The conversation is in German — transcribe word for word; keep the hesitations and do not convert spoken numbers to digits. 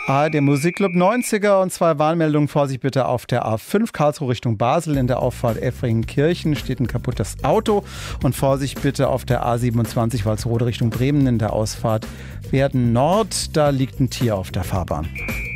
A R D Musikclub neunziger und zwei Warnmeldungen. Vorsicht bitte auf der A fünf Karlsruhe Richtung Basel. In der Auffahrt Effringenkirchen steht ein kaputtes Auto. Und Vorsicht bitte auf der A siebenundzwanzig Walsrode Richtung Bremen. In der Ausfahrt Werden Nord, da liegt ein Tier auf der Fahrbahn.